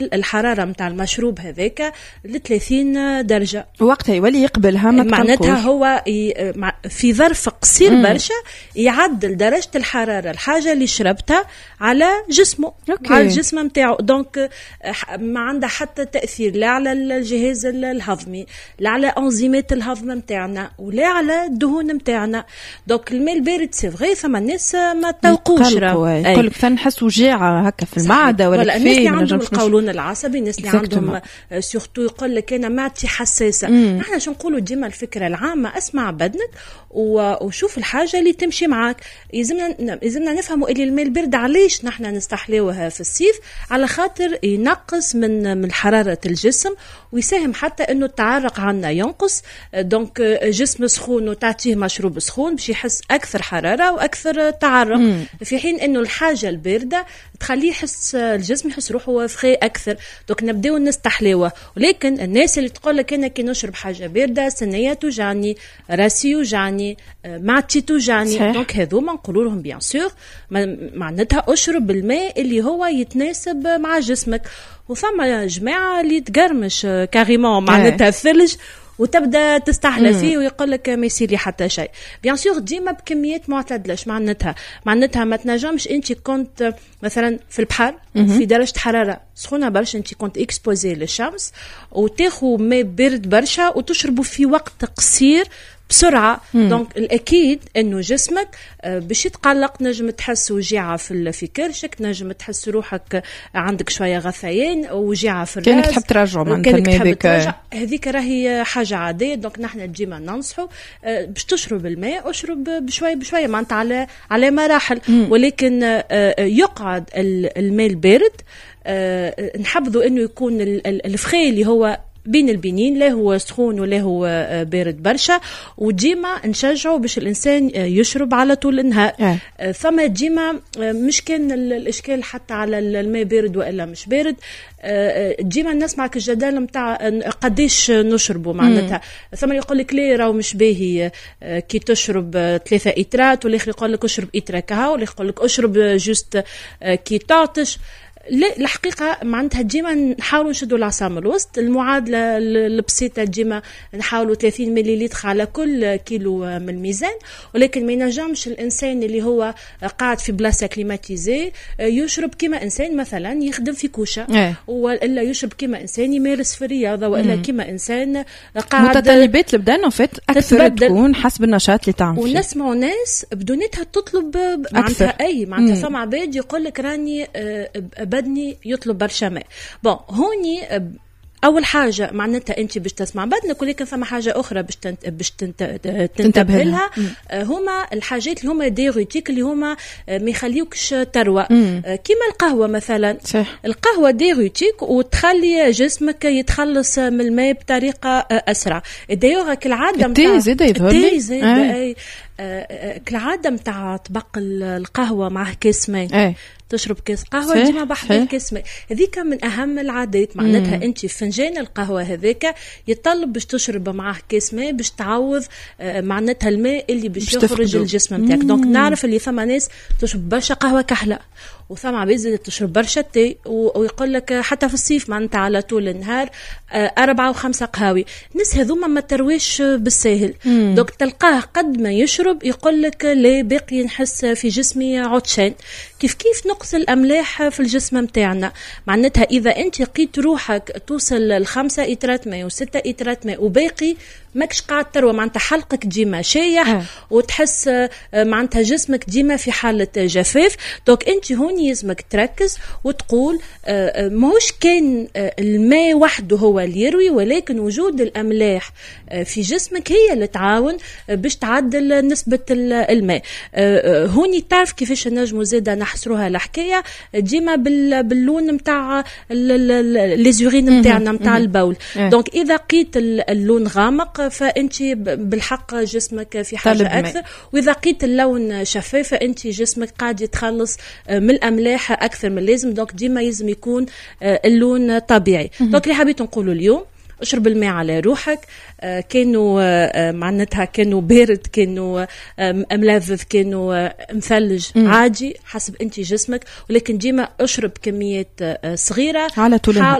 الحرارة متاع المشروب هذاك ل 30 درجة. وقتها يولي يقبلها ما معناتها هو في ظرف قصير برشا يعدل درجة الحرارة الحاجة اللي شربتها على جسمه. على الجسم متاعه. دونك ما عنده حتى تأثير لا على الجهاز الهضمي لا على أنزيمات الهضم متاعنا ولا على الدهون متاعنا. دونك الماء البارد سي فغي ثم الناس ما توقوش يقول لك نحس وجاعة هكا في المعدة ولا الناس اللي عندهم القولون العصبي الناس اللي عندهم سورتو يقول لك انا معدتي حساسه. احنا شو نقولوا ديما الفكره العامه اسمع بدنك وشوف الحاجه اللي تمشي معك. يلزمنا نفهموا اللي الماء البارد علاش نحن نستحلوها في الصيف على خاطر ينقص من حراره الجسم ويساهم حتى انه التعرق عنا ينقص. دونك جسم سخون وتعطيه مشروب سخون باش يحس اكثر حراره واكثر تعرق في حين انه الحاجه البارده تخليه يحس الجسم يحس روحه فخي اكثر. دونك نبداو نستحلوه. ولكن الناس اللي تقول لك انا كي نشرب حاجه بارده سنيه توجعني راسي يوجعني معدتي توجعني دونك هذوما نقولوا لهم بيان سور معناتها اشرب الماء اللي هو يتناسب مع جسمك. وثم جماعه اللي تقرمش كاريمون معناتها الثلج وتبدا تستحلى فيه ويقول لك ما يصير لي حتى شيء. بيان سور ديما بكميات معتدله. معناتها ما تنجمش انت كنت مثلا في البحر في درجه حراره سخونه برشا انت كنت اكسبوزي للشمس وتاخذ ماء بارد برشا وتشربه في وقت قصير بسرعه. دونك الاكيد انه جسمك باش يتقلق. نجم تحس وجيعه في كرشك نجم تحس روحك عندك شويه غثيان وجيعه في الراس كانك تحب ترجع معناتها هذيك راهي حاجه عاديه. دونك نحن ديما ننصحوا باش تشرب الماء اشرب بشويه معناتها على مراحل. ولكن يقعد الماء البارد نحبذوا انه يكون الفخي اللي هو بين البنين لا هو سخون ولا هو بارد برشا. وديما نشجعه باش الانسان يشرب على طول النهار. ثم ديما مش كان الاشكال حتى على الماء بارد والا مش بارد. ديما نسمع الجدال نتاع قديش نشربه معناتها. ثم يقول لك ليه راهو مش باهي كي تشرب 3 إترات والاخر يقول لك اشرب إترة كهو واللي يقول لك اشرب جوست كي تعطش. لا الحقيقة معناتها ديما نحاولوا نشدوا العصا من الوسط. المعادلة البسيطة ديما نحاولوا 30 مليلتر على كل كيلو من الميزان. ولكن ما ينجمش الإنسان اللي هو قاعد في بلاصة كليماتيزي يشرب كما إنسان مثلا يخدم في كوشة وإلا يشرب كما إنسان يمارس في الرياضة وإلا كما إنسان قاعد. متطلبات البدن وفت أكثر تكون حسب النشاط اللي تعمل فيه. ونسمعوا ناس بدونتها تطلب معناتها معناتها ثم عباد يقول لك راني بدني يطلب برشا ماء. بون هوني اول حاجه معناتها انت باش تسمع بدنك. ولكن ثم حاجه اخرى باش تنتبه لها. هما الحاجات اللي هما ديروتيك اللي هما ما يخليوكش تروى كيما القهوه مثلا. القهوه ديروتيك وتخلي جسمك يتخلص من الماء بطريقه اسرع. دايوغ كالعاده كالعاده متاع طبق القهوه مع كاس ماء تشرب كاس قهوه ديما بحر كاس ماء. هذيك من اهم العادات. معناتها انت فنجان القهوه هذاك يطلب باش تشرب معاه كاس ماء باش تعوض معناتها الماء اللي باش يخرج الجسم نتاعك. دونك نعرف اللي ثم ناس تشرب برشا قهوه كحله وثم عبيد تشرب برشا تي ويقول لك حتى في الصيف معناتها على طول النهار 4 و5 قهاوي. الناس هذوما ما ترويش بالساهل. دونك تلقاه قد ما يشرب يقول لك لا باقي نحس في جسمي عطشان. كيف نقص الأملاح في الجسم متاعنا. معناتها إذا أنت لقيت روحك توصل ل5 إترات ماء و6 إترات ماء وباقي ماكش قاعد تروى معناتها حلقك ديما شايح وتحس معناتها جسمك ديما في حالة جفاف. دونك أنت هوني يلزمك تركز وتقول ماهوش كان الماء وحده هو اللي يروي ولكن وجود الأملاح في جسمك هي اللي تعاون باش تعدل نسبة الماء. هوني تعرف كيفاش نجمو زادة نحصروها الحكاية ديما باللون متاع ليزورين متاعنا متاع البول. دونك إذا قيت اللون غامق فأنت بالحق جسمك في حاجة أكثر. وإذا قيت اللون شفاف فأنت جسمك قاعد يتخلص من الأملاح أكثر من اللازم. دونك ديما يلزم يكون اللون طبيعي. دونك اللي حبيت نقوله اليوم اشرب الماء على روحك. كانوا معناتها كانوا بارد، كانوا ملذذ، كانوا مثلج، عادي حسب انت جسمك، ولكن ديما اشرب كميات صغيره على طول